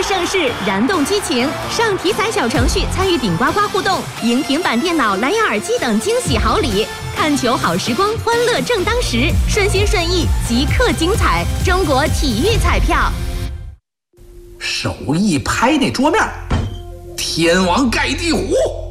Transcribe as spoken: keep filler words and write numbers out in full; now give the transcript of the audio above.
盛世，燃动激情。上体彩小程序参与顶呱呱互动，赢平板电脑、蓝牙耳机等惊喜好礼。看球好时光，欢乐正当时，顺心顺意，即刻精彩。中国体育彩票。 手一拍那桌面，天王盖地虎。